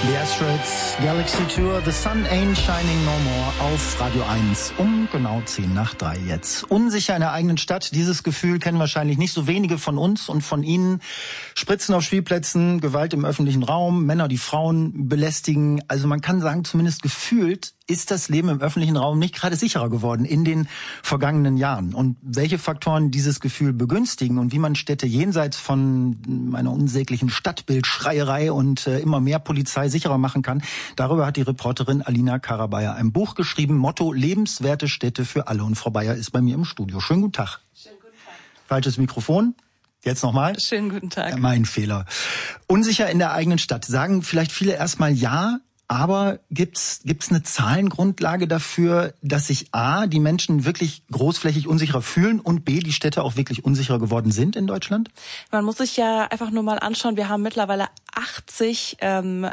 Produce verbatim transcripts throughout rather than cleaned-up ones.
The Asteroids Galaxy Tour, The Sun Ain't Shining No More auf Radio eins um genau zehn nach drei jetzt. Unsicher in der eigenen Stadt, dieses Gefühl kennen wahrscheinlich nicht so wenige von uns und von Ihnen. Spritzen auf Spielplätzen, Gewalt im öffentlichen Raum, Männer, die Frauen belästigen. Also man kann sagen, zumindest gefühlt ist das Leben im öffentlichen Raum nicht gerade sicherer geworden in den vergangenen Jahren. Und welche Faktoren dieses Gefühl begünstigen und wie man Städte jenseits von einer unsäglichen Stadtbildschreierei und äh, immer mehr Polizei sicherer machen kann, darüber hat die Reporterin Alina Karabayer ein Buch geschrieben, Motto Lebenswerte Städte für alle. Und Frau Bayer ist bei mir im Studio. Schönen guten Tag. Schönen guten Tag. Falsches Mikrofon. Jetzt nochmal. Schönen guten Tag. Ja, mein Fehler. Unsicher in der eigenen Stadt. Sagen vielleicht viele erstmal ja, aber gibt's gibt's eine Zahlengrundlage dafür, dass sich A, die Menschen wirklich großflächig unsicherer fühlen und B, die Städte auch wirklich unsicherer geworden sind in Deutschland? Man muss sich ja einfach nur mal anschauen, wir haben mittlerweile achtzig ähm,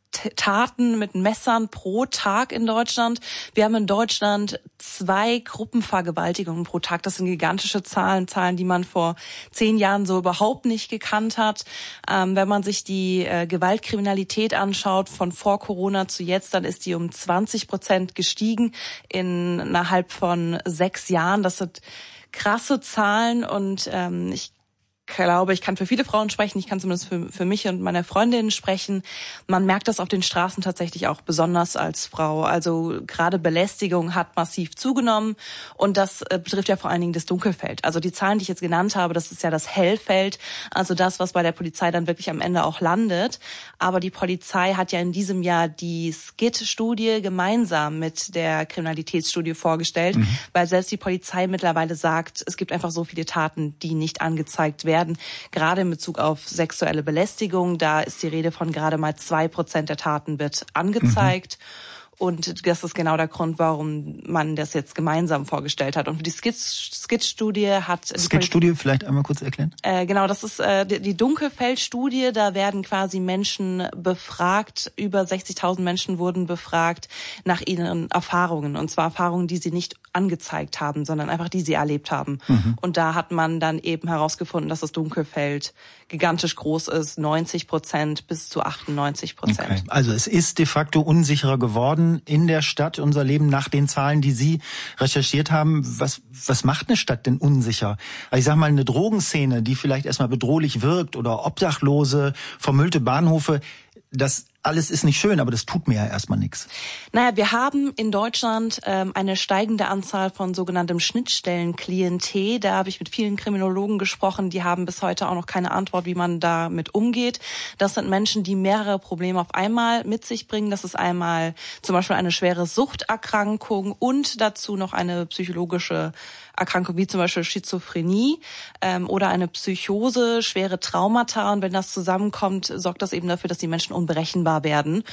Taten mit Messern pro Tag in Deutschland. Wir haben in Deutschland zwei Gruppenvergewaltigungen pro Tag. Das sind gigantische Zahlen, Zahlen, die man vor zehn Jahren so überhaupt nicht gekannt hat. Ähm, wenn man sich die äh, Gewaltkriminalität anschaut, von vor Corona zu jetzt, dann ist die um zwanzig Prozent gestiegen innerhalb von sechs Jahren. Das sind krasse Zahlen und ähm, ich Ich glaube, ich kann für viele Frauen sprechen, ich kann zumindest für, für mich und meine Freundinnen sprechen. Man merkt das auf den Straßen tatsächlich auch besonders als Frau. Also gerade Belästigung hat massiv zugenommen und das äh, betrifft ja vor allen Dingen das Dunkelfeld. Also die Zahlen, die ich jetzt genannt habe, das ist ja das Hellfeld, also das, was bei der Polizei dann wirklich am Ende auch landet. Aber die Polizei hat ja in diesem Jahr die S C I T-Studie gemeinsam mit der Kriminalitätsstudie vorgestellt, mhm. weil selbst die Polizei mittlerweile sagt, es gibt einfach so viele Taten, die nicht angezeigt werden. Gerade in Bezug auf sexuelle Belästigung, da ist die Rede von gerade mal zwei Prozent der Taten wird angezeigt. Mhm. Und das ist genau der Grund, warum man das jetzt gemeinsam vorgestellt hat. Und für die S C I T-Studie hat... S C I T-Studie vielleicht einmal kurz erklären? Äh, genau, das ist äh, die, die Dunkelfeld-Studie. Da werden quasi Menschen befragt, über sechzigtausend Menschen wurden befragt nach ihren Erfahrungen. Und zwar Erfahrungen, die sie nicht angezeigt haben, sondern einfach die sie erlebt haben. Mhm. Und da hat man dann eben herausgefunden, dass das Dunkelfeld gigantisch groß ist, neunzig Prozent bis zu achtundneunzig Prozent. Okay. Also es ist de facto unsicherer geworden in der Stadt, unser Leben nach den Zahlen, die Sie recherchiert haben. Was, was macht eine Stadt denn unsicher? Also ich sag mal, eine Drogenszene, die vielleicht erstmal bedrohlich wirkt oder Obdachlose, vermüllte Bahnhöfe, das alles ist nicht schön, aber das tut mir ja erstmal nichts. Naja, wir haben in Deutschland ähm, eine steigende Anzahl von sogenanntem Schnittstellenklientel. Da habe ich mit vielen Kriminologen gesprochen, die haben bis heute auch noch keine Antwort, wie man damit umgeht. Das sind Menschen, die mehrere Probleme auf einmal mit sich bringen. Das ist einmal zum Beispiel eine schwere Suchterkrankung und dazu noch eine psychologische Erkrankung wie zum Beispiel Schizophrenie ähm, oder eine Psychose, schwere Traumata. Und wenn das zusammenkommt, sorgt das eben dafür, dass die Menschen unberechenbar werden.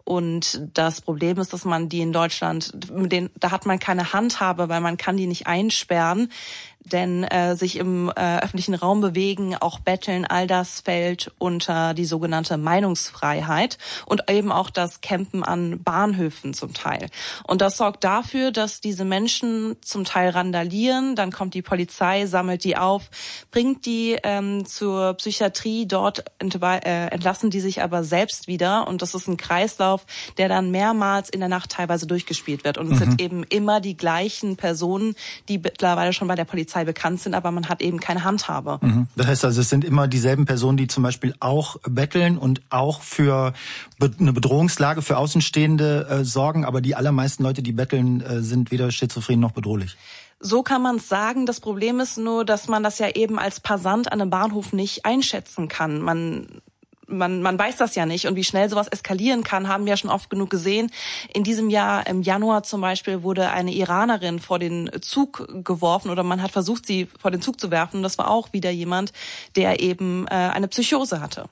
Und das Problem ist, dass man die in Deutschland, mit denen, da hat man keine Handhabe, weil man kann die nicht einsperren. Denn äh, sich im äh, öffentlichen Raum bewegen, auch betteln, all das fällt unter die sogenannte Meinungsfreiheit und eben auch das Campen an Bahnhöfen zum Teil. Und das sorgt dafür, dass diese Menschen zum Teil randalieren, dann kommt die Polizei, sammelt die auf, bringt die ähm, zur Psychiatrie, dort entwe- äh, entlassen die sich aber selbst wieder und das ist ein Kreislauf, der dann mehrmals in der Nacht teilweise durchgespielt wird. Und es mhm. sind eben immer die gleichen Personen, die mittlerweile schon bei der Polizei bekannt sind, aber man hat eben keine Handhabe. Mhm. Das heißt also, es sind immer dieselben Personen, die zum Beispiel auch betteln und auch für eine Bedrohungslage für Außenstehende äh, sorgen, aber die allermeisten Leute, die betteln, äh, sind weder schizophren noch bedrohlich. So kann man es sagen. Das Problem ist nur, dass man das ja eben als Passant an einem Bahnhof nicht einschätzen kann. Man Man, man weiß das ja nicht und wie schnell sowas eskalieren kann, haben wir ja schon oft genug gesehen. In diesem Jahr, im Januar zum Beispiel, wurde eine Iranerin vor den Zug geworfen oder man hat versucht, sie vor den Zug zu werfen. Und das war auch wieder jemand, der eben äh, eine Psychose hatte.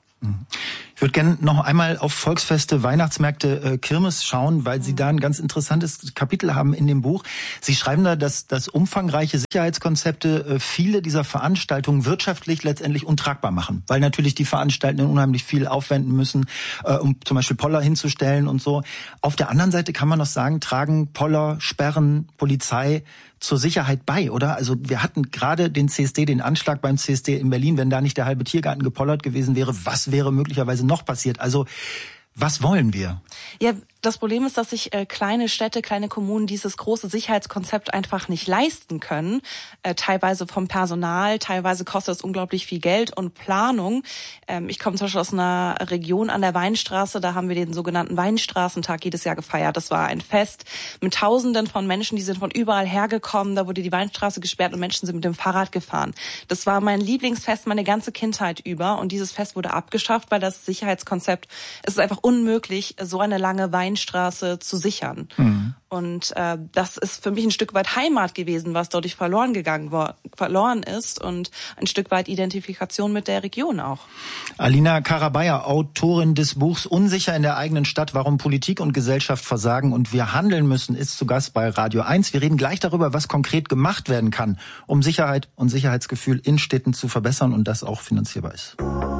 Ich würde gerne noch einmal auf Volksfeste, Weihnachtsmärkte, äh, Kirmes schauen, weil Sie da ein ganz interessantes Kapitel haben in dem Buch. Sie schreiben da, dass, dass umfangreiche Sicherheitskonzepte äh, viele dieser Veranstaltungen wirtschaftlich letztendlich untragbar machen, weil natürlich die Veranstaltenden unheimlich viel aufwenden müssen, äh, um zum Beispiel Poller hinzustellen und so. Auf der anderen Seite kann man noch sagen, tragen Poller, Sperren, Polizei zur Sicherheit bei, oder? Also wir hatten gerade den C S D, den Anschlag beim C S D in Berlin. Wenn da nicht der halbe Tiergarten gepollert gewesen wäre, was wäre möglicherweise noch passiert? Also Was wollen wir? Ja, das Problem ist, dass sich äh, kleine Städte, kleine Kommunen dieses große Sicherheitskonzept einfach nicht leisten können. Äh, teilweise vom Personal, teilweise kostet es unglaublich viel Geld und Planung. Ähm, ich komme zum Beispiel aus einer Region an der Weinstraße, da haben wir den sogenannten Weinstraßentag jedes Jahr gefeiert. Das war ein Fest mit Tausenden von Menschen, die sind von überall hergekommen. Da wurde die Weinstraße gesperrt und Menschen sind mit dem Fahrrad gefahren. Das war mein Lieblingsfest meine ganze Kindheit über und dieses Fest wurde abgeschafft, weil das Sicherheitskonzept, es ist einfach unmöglich, so eine lange Weinstraße zu sichern. Mhm. Und äh, das ist für mich ein Stück weit Heimat gewesen, was dadurch verloren gegangen war, verloren ist und ein Stück weit Identifikation mit der Region auch. Alina Karabayer, Autorin des Buchs Unsicher in der eigenen Stadt, warum Politik und Gesellschaft versagen und wir handeln müssen, ist zu Gast bei Radio eins. Wir reden gleich darüber, was konkret gemacht werden kann, um Sicherheit und Sicherheitsgefühl in Städten zu verbessern und das auch finanzierbar ist.